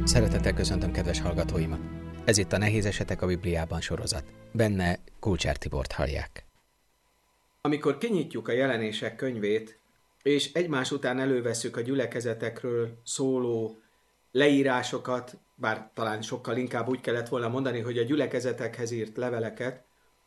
Szeretettel köszöntöm kedves hallgatóimat! Ez itt a Nehéz esetek a Bibliában sorozat. Benne Kulcsár Tibort hallják. Amikor kinyitjuk a Jelenések könyvét, és egymás után elővesszük a gyülekezetekről szóló leírásokat, bár talán sokkal inkább úgy kellett volna mondani, hogy a gyülekezetekhez írt leveleket,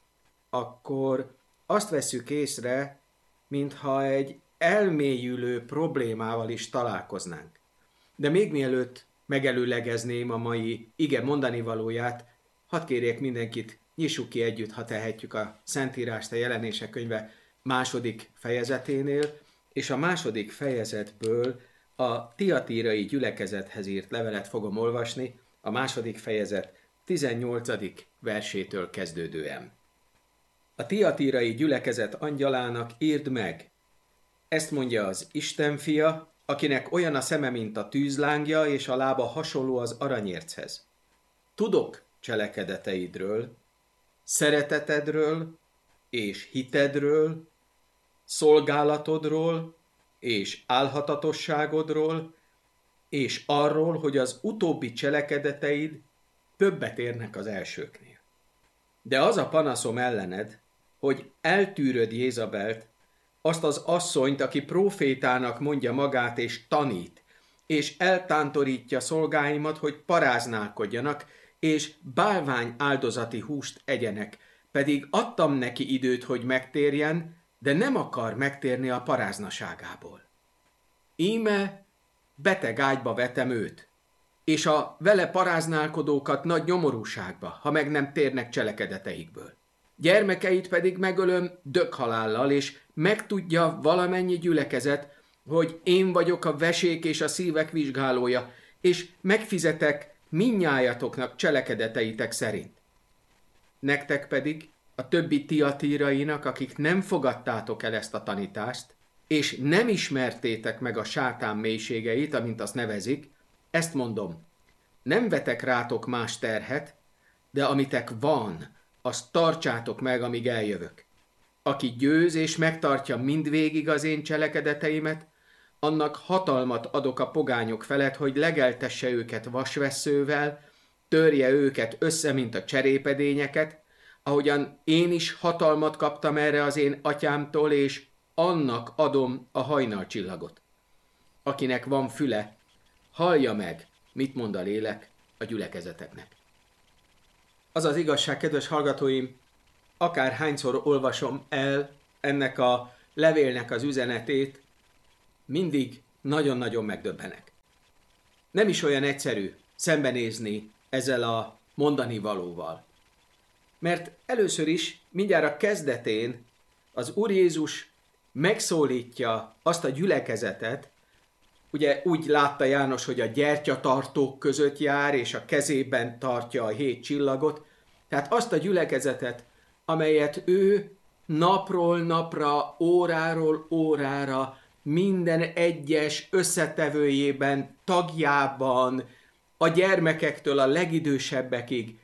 akkor azt vesszük észre, mintha egy elmélyülő problémával is találkoznánk. De még mielőtt megelőlegezném a mai ige mondani valóját, hadd kérjek mindenkit, nyissuk ki együtt, ha tehetjük a Szentírást a Jelenések könyve második fejezeténél, és a második fejezetből a tiatírai gyülekezethez írt levelet fogom olvasni, a második fejezet 18. versétől kezdődően. A tiatírai gyülekezet angyalának írd meg, ezt mondja az Isten fia, akinek olyan a szeme, mint a tűzlángja, és a lába hasonló az aranyérchez. Tudok cselekedeteidről, szeretetedről és hitedről, szolgálatodról és álhatatosságodról, és arról, hogy az utóbbi cselekedeteid többet érnek az elsőknél. De az a panaszom ellened, hogy eltűröd Jézabelt, azt az asszonyt, aki prófétának mondja magát és tanít, és eltántorítja szolgáimat, hogy paráználkodjanak, és bálvány áldozati húst egyenek, pedig adtam neki időt, hogy megtérjen, de nem akar megtérni a paráznaságából. Íme beteg ágyba vetem őt, és a vele paráználkodókat nagy nyomorúságba, ha meg nem térnek cselekedeteikből. Gyermekeit pedig megölöm dökhalállal, és megtudja valamennyi gyülekezet, hogy én vagyok a vesék és a szívek vizsgálója, és megfizetek mindnyájatoknak cselekedeteitek szerint. Nektek pedig, a többi tiatírainak, akik nem fogadtátok el ezt a tanítást, és nem ismertétek meg a sátán mélységeit, amint azt nevezik, ezt mondom, nem vetek rátok más terhet, de amitek van, azt tartsátok meg, amíg eljövök. Aki győz és megtartja mindvégig az én cselekedeteimet, annak hatalmat adok a pogányok felett, hogy legeltesse őket vasvesszővel, törje őket össze, mint a cserépedényeket, ahogyan én is hatalmat kaptam erre az én atyámtól, és annak adom a hajnalcsillagot. Akinek van füle, hallja meg, mit mond a lélek a gyülekezeteknek. Az az igazság, kedves hallgatóim, akárhányszor olvasom el ennek a levélnek az üzenetét, mindig nagyon-nagyon megdöbbenek. Nem is olyan egyszerű szembenézni ezzel a mondani valóval. Mert először is, mindjárt a kezdetén az Úr Jézus megszólítja azt a gyülekezetet, ugye úgy látta János, hogy a gyertyatartók között jár, és a kezében tartja a 7 csillagot, tehát azt a gyülekezetet, amelyet ő napról napra, óráról órára, minden egyes összetevőjében, tagjában, a gyermekektől a legidősebbekig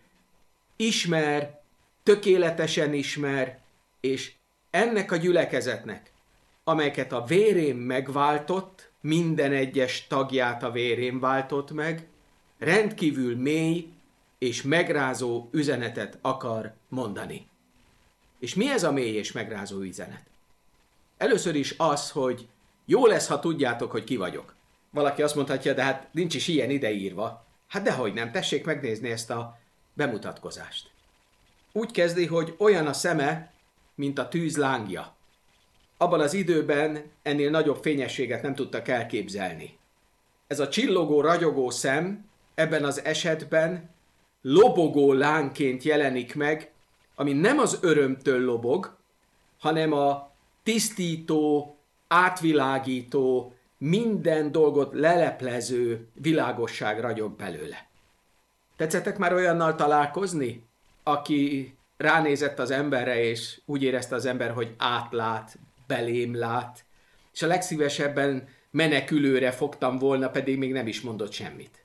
ismer, tökéletesen ismer, és ennek a gyülekezetnek, amelyeket a vérén megváltott, minden egyes tagját a vérén váltott meg, rendkívül mély és megrázó üzenetet akar mondani. És mi ez a mély és megrázó üzenet? Először is az, hogy jó lesz, ha tudjátok, hogy ki vagyok. Valaki azt mondhatja, de hát nincs is ilyen ideírva. Hát dehogy nem, tessék megnézni ezt a bemutatkozást. Úgy kezdi, hogy olyan a szeme, mint a tűz lángja. Abban az időben ennél nagyobb fényességet nem tudtak elképzelni. Ez a csillogó, ragyogó szem ebben az esetben lobogó lángként jelenik meg, ami nem az örömtől lobog, hanem a tisztító, átvilágító, minden dolgot leleplező világosság ragyog belőle. Tetszettek már olyannal találkozni, aki ránézett az emberre, és úgy érezte az ember, hogy átlát, belém lát, és a legszívesebben menekülőre fogtam volna, pedig még nem is mondott semmit.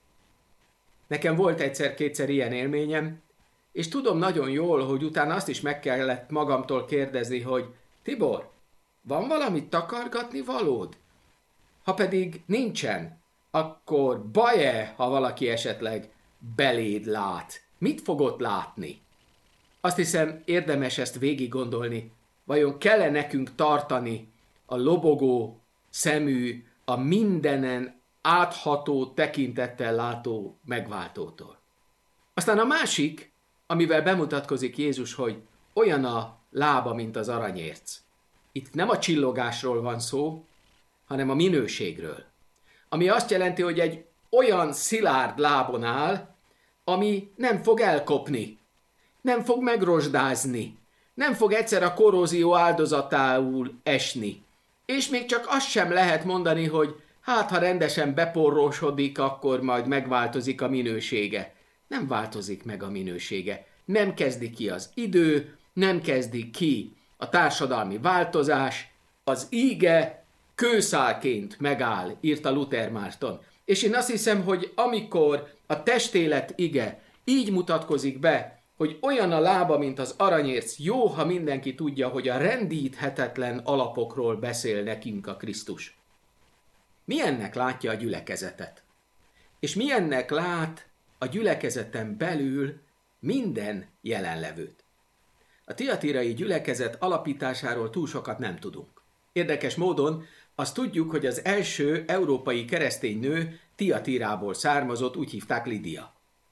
Nekem volt egyszer-kétszer ilyen élményem, és tudom nagyon jól, hogy utána azt is meg kellett magamtól kérdezni, hogy Tibor, van valamit takargatni valód? Ha pedig nincsen, akkor baj-e, ha valaki esetleg beléd lát? Mit fogod látni? Azt hiszem, érdemes ezt végig gondolni. Vajon kell-e nekünk tartani a lobogó szemű, a mindenen átható tekintettel látó megváltótól? Aztán a másik, amivel bemutatkozik Jézus, hogy olyan a lába, mint az aranyérc. Itt nem a csillogásról van szó, hanem a minőségről. Ami azt jelenti, hogy egy olyan szilárd lábon áll, ami nem fog elkopni, nem fog megrozsdázni, nem fog egyszer a korrózió áldozatául esni. És még csak azt sem lehet mondani, hogy hát ha rendesen beporrósodik, akkor majd megváltozik a minősége. Nem változik meg a minősége. Nem kezdi ki az idő, nem kezdi ki a társadalmi változás, az íge kőszálként megáll, írta Luther Márton. És én azt hiszem, hogy amikor a testélet ige így mutatkozik be, hogy olyan a lába, mint az aranyérc, jó, ha mindenki tudja, hogy a rendíthetetlen alapokról beszél nekünk a Krisztus. Milyennek látja a gyülekezetet? És milyennek lát a gyülekezeten belül minden jelenlevőt? A tiatírai gyülekezet alapításáról túl sokat nem tudunk. Érdekes módon azt tudjuk, hogy az első európai keresztény nő Tiatírából származott, úgy hívták Lidia.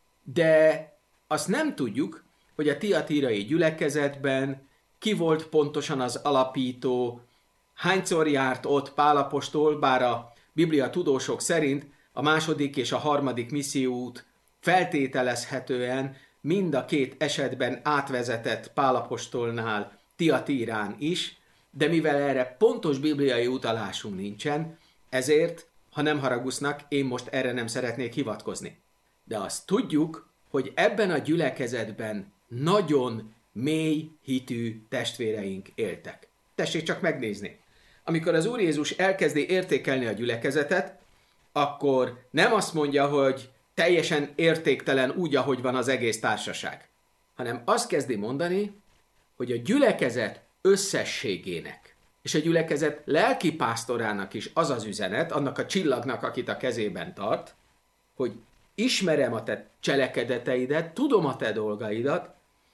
De azt nem tudjuk, hogy a tiatírai gyülekezetben ki volt pontosan az alapító, hányszor járt ott Pál apostol, bár a Biblia tudósok szerint a második és a harmadik misszióút feltételezhetően mind a két esetben átvezetett Pál apostolnál Tiatírán is, de mivel erre pontos bibliai utalásunk nincsen, ezért, ha nem haragusznak, én most erre nem szeretnék hivatkozni. De azt tudjuk, hogy ebben a gyülekezetben nagyon mély hitű testvéreink éltek. Tessék csak megnézni. Amikor az Úr Jézus elkezdi értékelni a gyülekezetet, akkor nem azt mondja, hogy teljesen értéktelen úgy, ahogy van az egész társaság, hanem azt kezdi mondani, hogy a gyülekezet összességének és a gyülekezet lelkipásztorának is az az üzenet, annak a csillagnak, akit a kezében tart, hogy ismerem a te cselekedeteidet, tudom a te dolgaidat,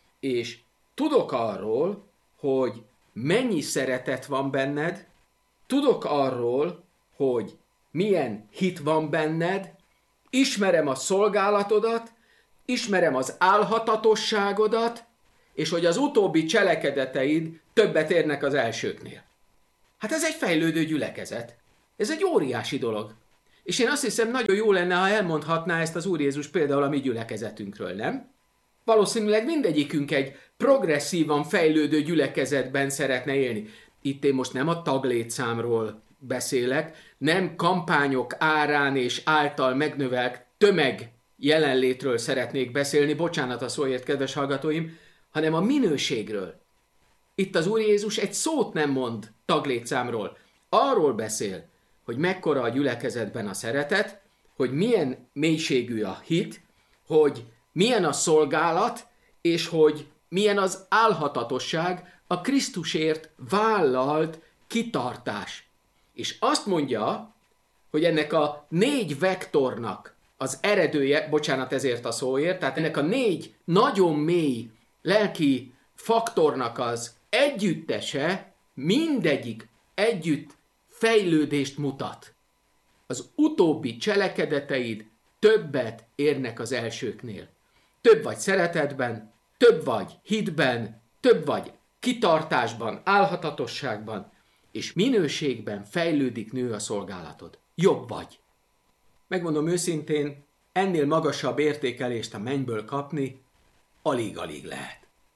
és tudok arról, hogy mennyi szeretet van benned, tudok arról, hogy milyen hit van benned, ismerem a szolgálatodat, ismerem az álhatatosságodat, és hogy az utóbbi cselekedeteid többet érnek az elsőknél. Hát ez egy fejlődő gyülekezet. Ez egy óriási dolog. És én azt hiszem, nagyon jó lenne, ha elmondhatná ezt az Úr Jézus például a mi gyülekezetünkről, nem? Valószínűleg mindegyikünk egy progresszívan fejlődő gyülekezetben szeretne élni. Itt én most nem a taglétszámról beszélek, nem kampányok árán és által megnövelt tömeg jelenlétről szeretnék beszélni, bocsánat a szóért, kedves hallgatóim, hanem a minőségről. Itt az Úr Jézus egy szót nem mond taglétszámról. Arról beszél, hogy mekkora a gyülekezetben a szeretet, hogy milyen mélységű a hit, hogy milyen a szolgálat, és hogy milyen az álhatatosság, a Krisztusért vállalt kitartás. És azt mondja, hogy ennek a 4 vektornak az eredője, bocsánat ezért a szóért, tehát ennek a 4 nagyon mély lelki faktornak az együttese, mindegyik együtt fejlődést mutat. Az utóbbi cselekedeteid többet érnek az elsőknél. Több vagy szeretetben, több vagy hitben, több vagy kitartásban, álhatatosságban, és minőségben fejlődik, nő a szolgálatod. Jobb vagy. Megmondom őszintén, ennél magasabb értékelést a mennyből kapni alig-alig lehet.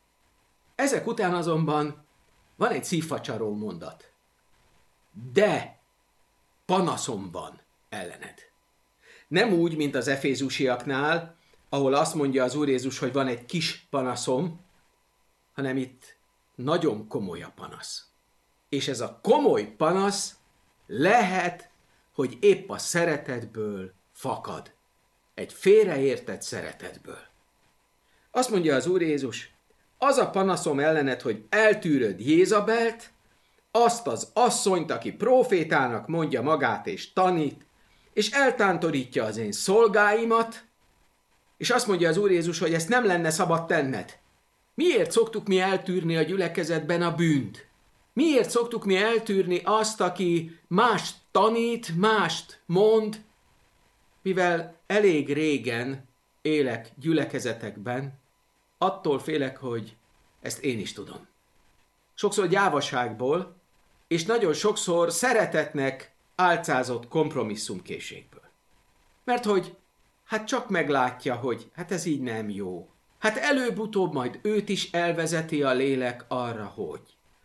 Ezek után azonban van egy szívfacsaró mondat. De panaszom van ellened. Nem úgy, mint az efézusiaknál, ahol azt mondja az Úr Jézus, hogy van egy kis panaszom, hanem itt nagyon komoly a panasz. És ez a komoly panasz lehet, hogy épp a szeretetből fakad. Egy félreértett szeretetből. Azt mondja az Úr Jézus, az a panaszom ellened, hogy eltűröd Jézabelt, azt az asszonyt, aki prófétának mondja magát és tanít, és eltántorítja az én szolgáimat, és azt mondja az Úr Jézus, hogy ezt nem lenne szabad tenned. Miért szoktuk mi eltűrni a gyülekezetben a bűnt? Miért szoktuk mi eltűrni azt, aki mást tanít, mást mond, mivel elég régen élek gyülekezetekben, attól félek, hogy ezt én is tudom. Sokszor gyávaságból, és nagyon sokszor szeretetnek álcázott kompromisszumkészségből. Mert hogy hát csak meglátja, hogy hát ez így nem jó. Hát előbb-utóbb majd őt is elvezeti a lélek arra, hogy.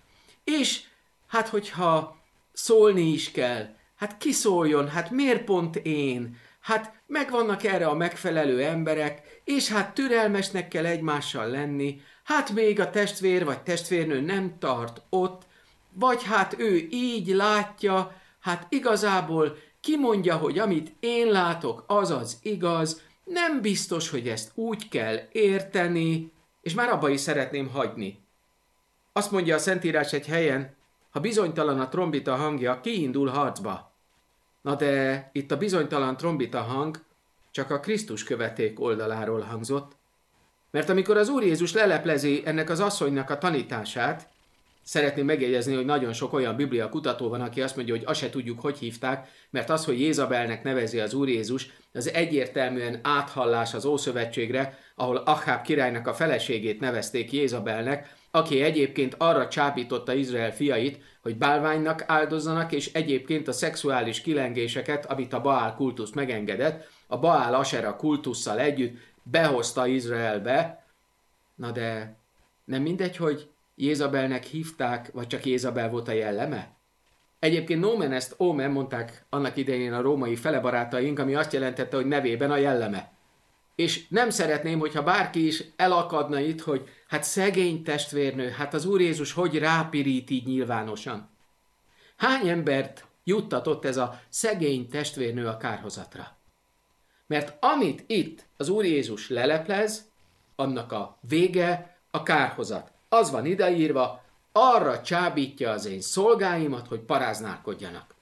És hát hogyha szólni is kell, hát ki szóljon, hát miért pont én? Hát megvannak erre a megfelelő emberek, és hát türelmesnek kell egymással lenni, hát még a testvér vagy testvérnő nem tart ott, vagy hát ő így látja, hát igazából ki mondja, hogy amit én látok, az az igaz, nem biztos, hogy ezt úgy kell érteni, és már abba is szeretném hagyni. Azt mondja a Szentírás egy helyen, ha bizonytalan a trombita hangja, kiindul harcba. Na de itt a bizonytalan trombita hang csak a Krisztus követék oldaláról hangzott, mert amikor az Úr Jézus leleplezi ennek az asszonynak a tanítását, szeretném megjegyezni, hogy nagyon sok olyan biblia kutató van, aki azt mondja, hogy azt se tudjuk, hogy hívták, mert az, hogy Jézabelnek nevezi az Úr Jézus, az egyértelműen áthallás az Ószövetségre, ahol Acháb királynak a feleségét nevezték Jézabelnek, aki egyébként arra csábította Izrael fiait, hogy bálványnak áldozzanak, és egyébként a szexuális kilengéseket, amit a Baál kultusz megengedett, a Baál Asera kultusszal együtt behozta Izraelbe. Na de nem mindegy, hogy Jézabelnek hívták, vagy csak Jézabel volt a jelleme? Egyébként nomen est omen mondták annak idején a római felebarátaink, ami azt jelentette, hogy nevében a jelleme. És nem szeretném, hogyha bárki is elakadna itt, hogy hát szegény testvérnő, hát az Úr Jézus hogy rápirít így nyilvánosan. Hány embert juttatott ez a szegény testvérnő a kárhozatra? Mert amit itt az Úr Jézus leleplez, annak a vége a kárhozat. Az van ideírva, arra csábítja az én szolgáimat, hogy paráználkodjanak.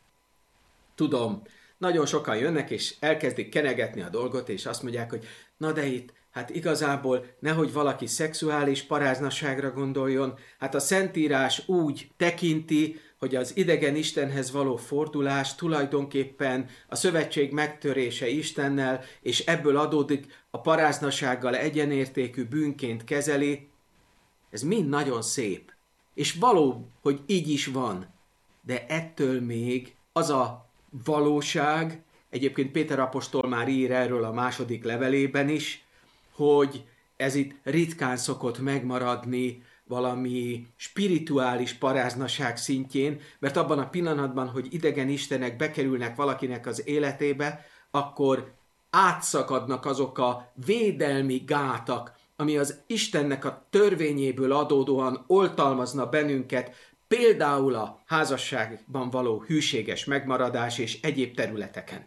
Tudom, nagyon sokan jönnek, és elkezdik kenegetni a dolgot, és azt mondják, hogy na de itt, hát igazából nehogy valaki szexuális paráznaságra gondoljon, hát a Szentírás úgy tekinti, hogy az idegen Istenhez való fordulás tulajdonképpen a szövetség megtörése Istennel, és ebből adódik a paráznasággal egyenértékű bűnként kezeli. Ez mind nagyon szép. És való, hogy így is van. De ettől még az a valóság, egyébként Péter apostol már ír erről a második levelében is, hogy ez itt ritkán szokott megmaradni valami spirituális paráznaság szintjén, mert abban a pillanatban, hogy idegen istenek bekerülnek valakinek az életébe, akkor átszakadnak azok a védelmi gátak, ami az Istennek a törvényéből adódóan oltalmazna bennünket, például a házasságban való hűséges megmaradás és egyéb területeken.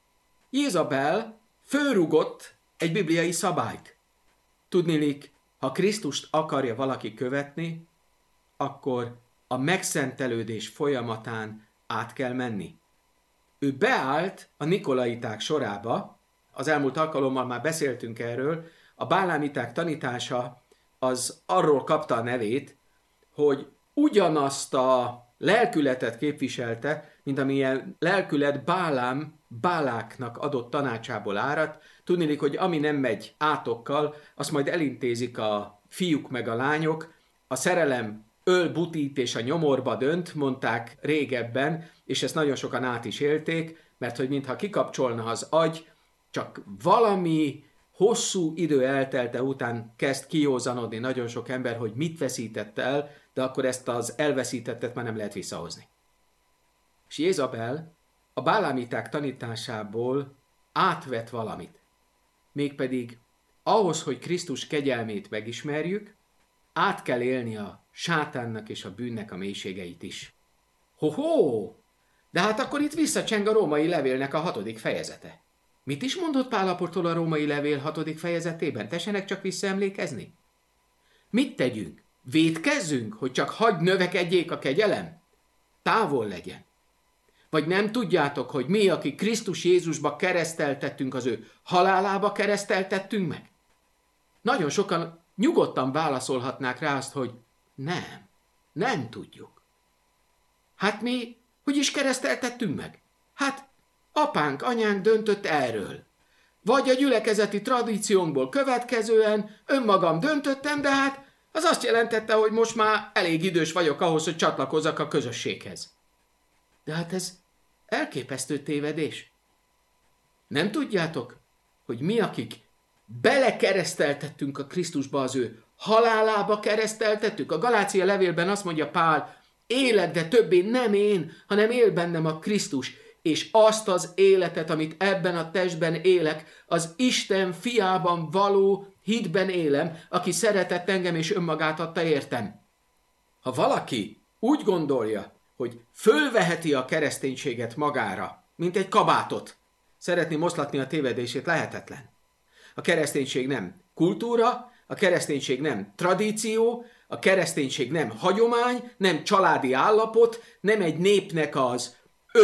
Jézabel fölrugott egy bibliai szabályt. Tudniillik, ha Krisztust akarja valaki követni, akkor a megszentelődés folyamatán át kell menni. Ő beállt a nikolaiták sorába, az elmúlt alkalommal már beszéltünk erről, a bálámiták tanítása az arról kapta a nevét, hogy ugyanazt a lelkületet képviselte, mint amilyen lelkület Báláknak adott tanácsából áradt. Tudniillik, hogy ami nem megy átokkal, azt majd elintézik a fiúk meg a lányok. A szerelem butít és a nyomorba dönt, mondták régebben, és ezt nagyon sokan át is élték, mert hogy mintha kikapcsolna az agy, csak valami hosszú idő eltelte után kezd kijózanodni nagyon sok ember, hogy mit veszített el, de akkor ezt az elveszítettet már nem lehet visszahozni. És Jézabel a bálámiták tanításából átvett valamit. Mégpedig ahhoz, hogy Krisztus kegyelmét megismerjük, át kell élni a sátánnak és a bűnnek a mélységeit is. Ho-ho! De hát akkor itt visszacseng a római levélnek a 6. fejezete. Mit is mondott Pál apostol a római levél 6. fejezetében? Tessenek csak visszaemlékezni. Mit tegyünk? Vétkezzünk, hogy csak hagyd növekedjék a kegyelem? Távol legyen. Vagy nem tudjátok, hogy mi, akik Krisztus Jézusba kereszteltettünk, az ő halálába kereszteltettünk meg? Nagyon sokan nyugodtan válaszolhatnák rá azt, hogy nem tudjuk. Hát mi, hogy is kereszteltettünk meg? Hát apánk, anyánk döntött erről. Vagy a gyülekezeti tradíciónkból következően önmagam döntöttem, de hát az azt jelentette, hogy most már elég idős vagyok ahhoz, hogy csatlakozzak a közösséghez. De hát ez elképesztő tévedés. Nem tudjátok, hogy mi, akik belekereszteltettünk a Krisztusba, az ő halálába kereszteltettük? A Galácia levélben azt mondja Pál, élet, de többé nem én, hanem él bennem a Krisztus, és azt az életet, amit ebben a testben élek, az Isten fiában való hitben élem, aki szeretett engem és önmagát adta értem. Ha valaki úgy gondolja, hogy fölveheti a kereszténységet magára, mint egy kabátot, szeretné moszlatni a tévedését, lehetetlen. A kereszténység nem kultúra, a kereszténység nem tradíció, a kereszténység nem hagyomány, nem családi állapot, nem egy népnek az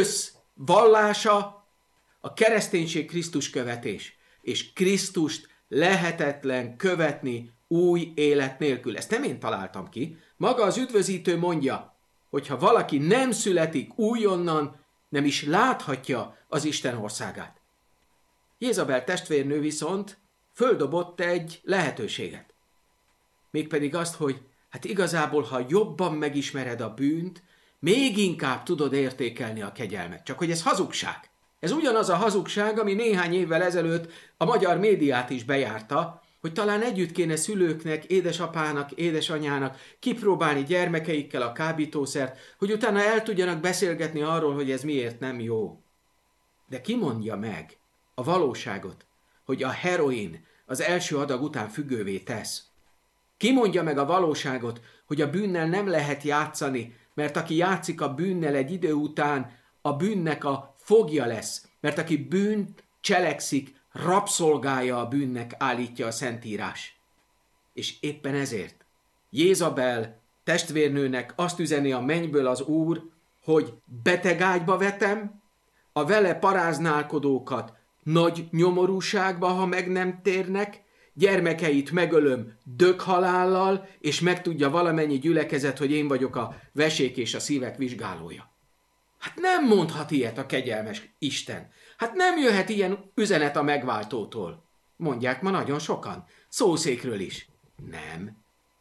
összvallása. A kereszténység Krisztus követés, és Krisztust lehetetlen követni új élet nélkül. Ezt nem én találtam ki. Maga az üdvözítő mondja, hogy ha valaki nem születik újonnan, nem is láthatja az Isten országát. Jézabel testvérnő viszont földobott egy lehetőséget. Mégpedig azt, hogy hát igazából, ha jobban megismered a bűnt, még inkább tudod értékelni a kegyelmet. Csak hogy ez hazugság. Ez ugyanaz a hazugság, ami néhány évvel ezelőtt a magyar médiát is bejárta, hogy talán együtt kéne szülőknek, édesapának, édesanyának kipróbálni gyermekeikkel a kábítószert, hogy utána el tudjanak beszélgetni arról, hogy ez miért nem jó. De ki mondja meg a valóságot, hogy a heroin az első adag után függővé tesz? Ki mondja meg a valóságot, hogy a bűnnel nem lehet játszani, mert aki játszik a bűnnel egy idő után, a bűnnek a fogja lesz, mert aki bűnt cselekszik, rabszolgája a bűnnek, állítja a Szentírás. És éppen ezért Jézabel testvérnőnek azt üzeni a mennyből az Úr, hogy beteg ágyba vetem, a vele paráználkodókat nagy nyomorúságba, ha meg nem térnek, gyermekeit megölöm döghalállal, és megtudja valamennyi gyülekezet, hogy én vagyok a vesék és a szívek vizsgálója. Hát nem mondhat ilyet a kegyelmes Isten. Hát nem jöhet ilyen üzenet a megváltótól. Mondják ma nagyon sokan. Szószékről is. Nem.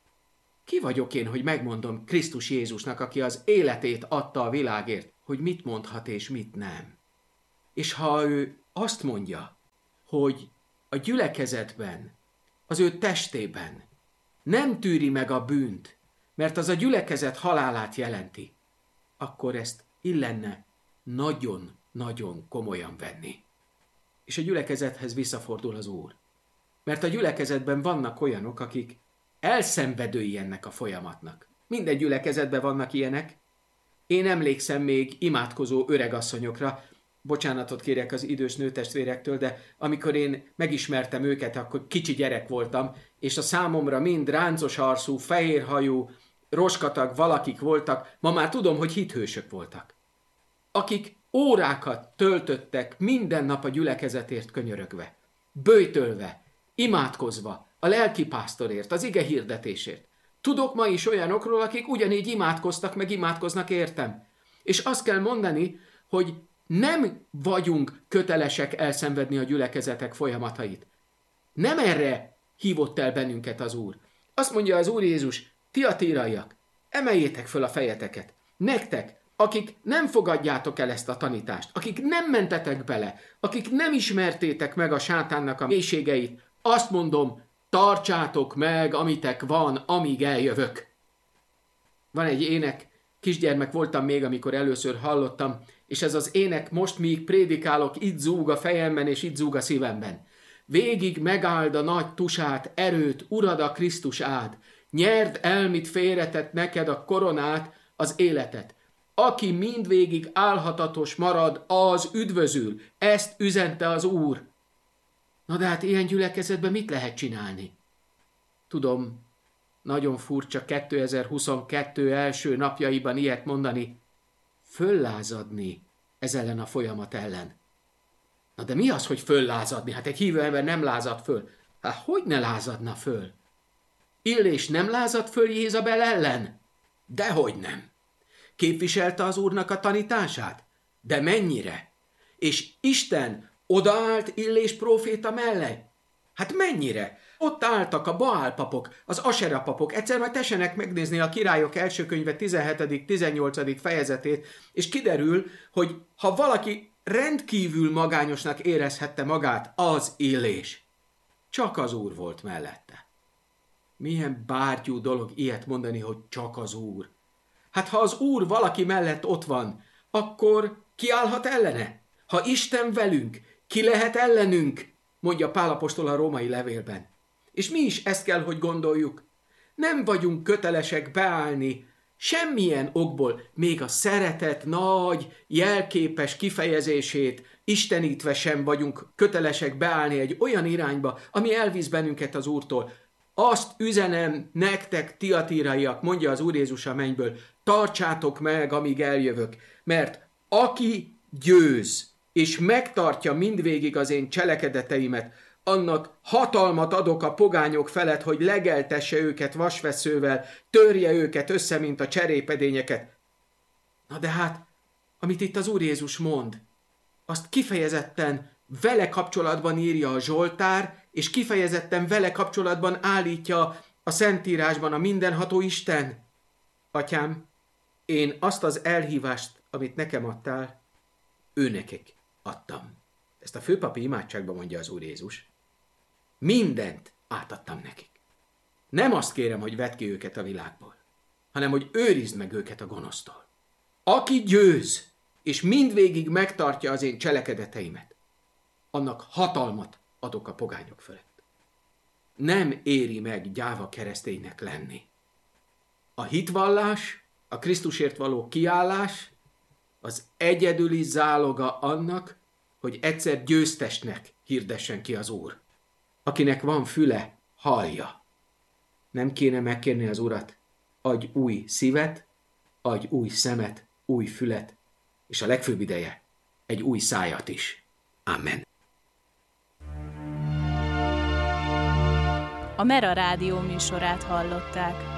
Ki vagyok én, hogy megmondom Krisztus Jézusnak, aki az életét adta a világért, hogy mit mondhat és mit nem. És ha ő azt mondja, hogy a gyülekezetben, az ő testében nem tűri meg a bűnt, mert az a gyülekezet halálát jelenti, akkor ezt illenne nagyon-nagyon komolyan venni. És a gyülekezethez visszafordul az Úr. Mert a gyülekezetben vannak olyanok, akik elszenvedői ennek a folyamatnak. Minden gyülekezetben vannak ilyenek. Én emlékszem még imádkozó öregasszonyokra, bocsánatot kérek az idős nőtestvérektől, de amikor én megismertem őket, akkor kicsi gyerek voltam, és a számomra mind ráncos arcú, fehérhajú, roskatag valakik voltak, ma már tudom, hogy hithősök voltak. Akik órákat töltöttek minden nap a gyülekezetért könyörögve, böjtölve, imádkozva, a lelkipásztorért, az ige hirdetésért. Tudok ma is olyanokról, akik ugyanígy imádkoztak, meg imádkoznak értem. És azt kell mondani, hogy nem vagyunk kötelesek elszenvedni a gyülekezetek folyamatait. Nem erre hívott el bennünket az Úr. Azt mondja az Úr Jézus, tiatíraiak, emeljétek föl a fejeteket. Nektek, akik nem fogadjátok el ezt a tanítást, akik nem mentetek bele, akik nem ismertétek meg a sátánnak a mélységeit, azt mondom, tartsátok meg, amitek van, amíg eljövök. Van egy ének, kisgyermek voltam még, amikor először hallottam, és ez az ének most, míg prédikálok, itt zúg a fejemben, és itt zúg a szívemben. Végig megáld a nagy tusát, erőt, urad a Krisztus ád, nyerd el, mit félretett neked a koronát, az életet. Aki mindvégig álhatatos marad, az üdvözül. Ezt üzente az Úr. Na de hát ilyen gyülekezetben mit lehet csinálni? Tudom, nagyon furcsa 2022 első napjaiban ilyet mondani. Föllázadni ez ellen a folyamat ellen. Na de mi az, hogy föllázadni? Hát egy hívő ember nem lázad föl. Hát hogy ne lázadna föl? Illés nem lázadt föl Jézabel ellen? Dehogy nem. Képviselte az Úrnak a tanítását? De mennyire? És Isten odaállt Illés próféta mellé? Hát mennyire? Ott álltak a Baál papok, az Asera papok. Egyszer majd tessenek megnézni a Királyok első könyve 17.-18. fejezetét, és kiderül, hogy ha valaki rendkívül magányosnak érezhette magát, az Illés. Csak az Úr volt mellette. Milyen bárgyú dolog ilyet mondani, hogy csak az Úr. Hát ha az Úr valaki mellett ott van, akkor ki állhat ellene? Ha Isten velünk, ki lehet ellenünk? Mondja Pál apostol a római levélben. És mi is ezt kell, hogy gondoljuk. Nem vagyunk kötelesek beállni semmilyen okból, még a szeretet nagy, jelképes kifejezését istenítve sem vagyunk kötelesek beállni egy olyan irányba, ami elvisz bennünket az Úrtól. Azt üzenem nektek, tiatíraiak, mondja az Úr Jézus a mennyből, tartsátok meg, amíg eljövök, mert aki győz, és megtartja mindvégig az én cselekedeteimet, annak hatalmat adok a pogányok felett, hogy legeltesse őket vasveszővel, törje őket össze, mint a cserépedényeket. Na de hát, amit itt az Úr Jézus mond, azt kifejezetten vele kapcsolatban írja a Zsoltár, és kifejezetten vele kapcsolatban állítja a Szentírásban a mindenható Isten. Atyám, én azt az elhívást, amit nekem adtál, őnekik adtam. Ezt a főpapi imádságban mondja az Úr Jézus. Mindent átadtam nekik. Nem azt kérem, hogy vedd ki őket a világból, hanem hogy őrizd meg őket a gonosztól. Aki győz, és mindvégig megtartja az én cselekedeteimet, annak hatalmat adok a pogányok fölött. Nem éri meg gyáva kereszténynek lenni. A hitvallás, a Krisztusért való kiállás az egyedüli záloga annak, hogy egyszer győztesnek hirdessen ki az Úr. Akinek van füle, hallja. Nem kéne megkérni az Urat, adj új szívet, adj új szemet, új fület, és a legfőbb ideje, egy új szájat is. Amen. A Mera Rádió műsorát hallották.